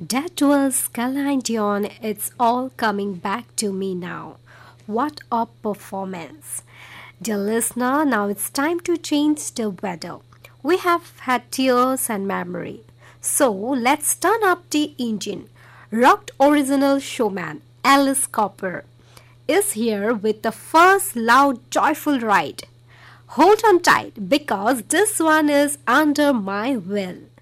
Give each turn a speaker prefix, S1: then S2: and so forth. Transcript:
S1: That was Caroline Dion. It's all coming back to me now. What a performance. Dear listener, now it's time to change the weather. We have had tears and memory. So let's turn up the engine. Rocked original showman Alice Cooper is here with the first loud, joyful ride. Hold on tight because this one is under my will.